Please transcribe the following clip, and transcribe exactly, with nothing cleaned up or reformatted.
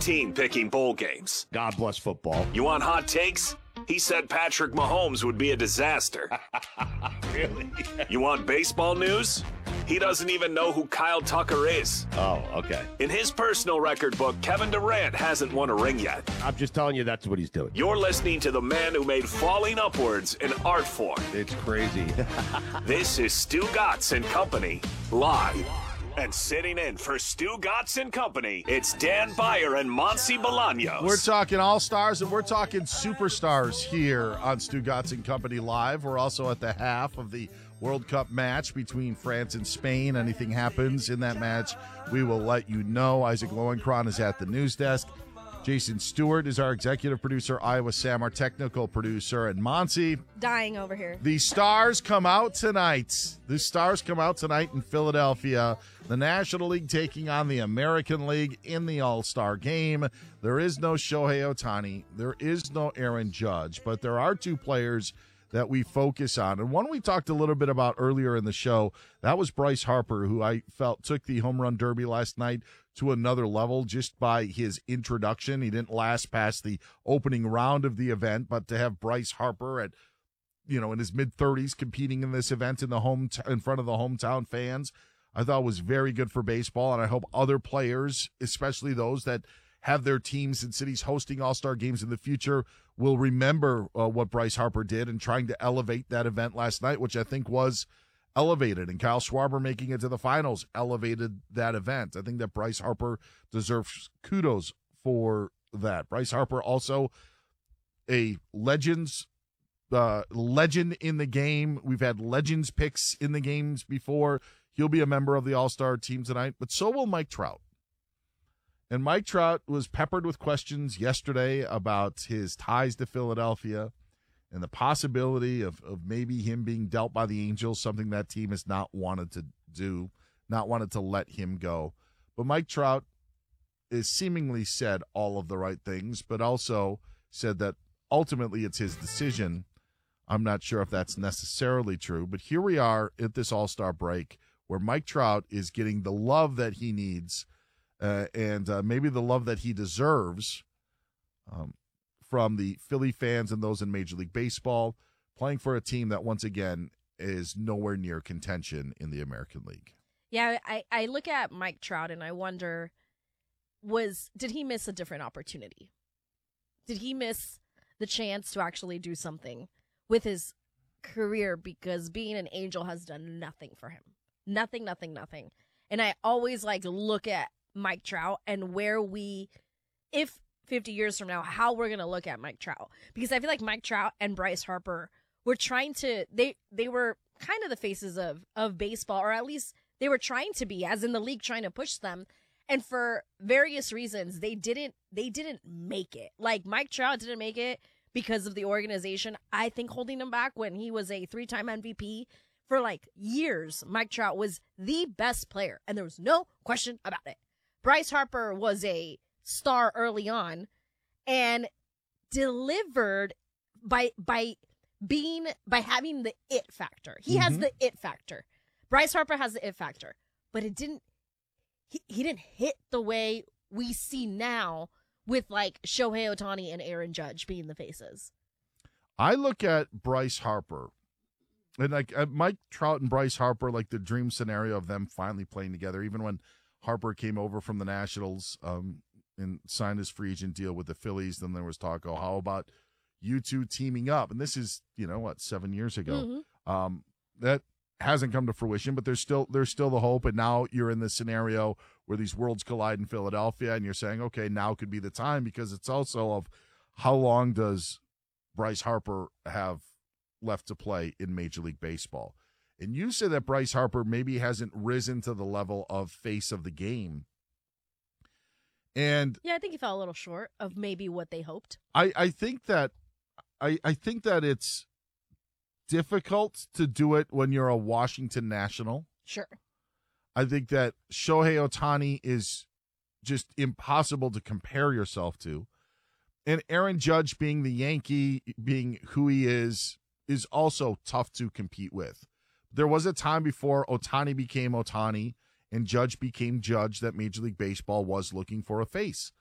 fifteen picking bowl games. God bless football. You want hot takes? He said Patrick Mahomes would be a disaster. Really? You want baseball news? He doesn't even know who Kyle Tucker is. Oh, okay. In his personal record book, Kevin Durant hasn't won a ring yet. I'm just telling you that's what he's doing. You're listening to the man who made falling upwards an art form. It's crazy. This is Stu Gatz and Company, live. And sitting in for Stu Gatz and Company, it's Dan Beyer and Monsi Bolaños. We're talking all-stars and we're talking superstars here on Stu Gatz and Company Live. We're also at the half of the World Cup match between France and Spain. Anything happens in that match, we will let you know. Isaac Lowenkron is at the news desk. Jason Stewart is our executive producer. Iowa Sam, our technical producer. And Monsi. Dying over here. The stars come out tonight. The stars come out tonight in Philadelphia. The National League taking on the American League in the All-Star game. There is no Shohei Ohtani. There is no Aaron Judge. But there are two players that we focus on. And one we talked a little bit about earlier in the show, that was Bryce Harper, who I felt took the home run derby last night to another level just by his introduction. He didn't last past the opening round of the event, but to have Bryce Harper at, you know, in his mid-thirties competing in this event in the home t- in front of the hometown fans, I thought was very good for baseball. And I hope other players, especially those that have their teams and cities hosting all-star games in the future, will remember uh, what Bryce Harper did and trying to elevate that event last night, which I think was elevated. And Kyle Schwarber making it to the finals elevated that event. I think that Bryce Harper deserves kudos for that. Bryce Harper also a legends uh, legend in the game. We've had legends picks in the games before. He'll be a member of the all-star team tonight, but so will Mike Trout. And Mike Trout was peppered with questions yesterday about his ties to Philadelphia and the possibility of, of maybe him being dealt by the Angels, something that team has not wanted to do, not wanted to let him go. But Mike Trout has seemingly said all of the right things, but also said that ultimately it's his decision. I'm not sure if that's necessarily true, but here we are at this All-Star break where Mike Trout is getting the love that he needs Uh, and uh, maybe the love that he deserves um, from the Philly fans and those in Major League Baseball, playing for a team that, once again, is nowhere near contention in the American League. Yeah, I, I look at Mike Trout and I wonder, was did he miss a different opportunity? Did he miss the chance to actually do something with his career? Because being an Angel has done nothing for him. Nothing, nothing, nothing. And I always like look at Mike Trout and where we, if fifty years from now, how we're going to look at Mike Trout. Because I feel like Mike Trout and Bryce Harper were trying to, they they were kind of the faces of, of baseball, or at least they were trying to be, as in the league trying to push them. And for various reasons, they didn't, they didn't make it. Like Mike Trout didn't make it because of the organization, I think, holding him back when he was a three-time M V P. For like years, Mike Trout was the best player, and there was no question about it. Bryce Harper was a star early on and delivered by by being by having the it factor. He mm-hmm. has the it factor. Bryce Harper has the it factor, but it didn't he, he didn't hit the way we see now with like Shohei Ohtani and Aaron Judge being the faces. I look at Bryce Harper and like uh, Mike Trout and Bryce Harper, like the dream scenario of them finally playing together, even when Harper came over from the Nationals um, and signed his free agent deal with the Phillies. Then there was talk, oh, how about you two teaming up? And this is, you know, what, seven years ago. Mm-hmm. Um, that hasn't come to fruition, but there's still there's still the hope. And now you're in this scenario where these worlds collide in Philadelphia, and you're saying, okay, now could be the time, because it's also of how long does Bryce Harper have left to play in Major League Baseball? And you say that Bryce Harper maybe hasn't risen to the level of face of the game. And yeah, I think he fell a little short of maybe what they hoped. I, I think that I, I think that it's difficult to do it when you're a Washington National. Sure. I think that Shohei Ohtani is just impossible to compare yourself to. And Aaron Judge, being the Yankee, being who he is, is also tough to compete with. There was a time before Ohtani became Ohtani and Judge became Judge that Major League Baseball was looking for a face.